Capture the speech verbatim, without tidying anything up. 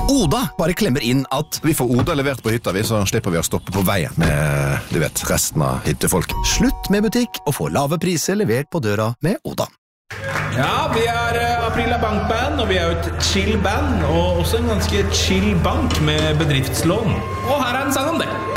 Oda bare klemmer inn at vi får Oda levert på hytta, vi, så slipper vi å stoppe på veien med, du vet, resten av hyttefolk. Slutt med butikk og få lave priser levert på døra med Oda. Ja, vi er uh, Aprila Bankband, og vi er jo et chill band, og også en ganske chill bank med bedriftslån. Og her er en sang om det.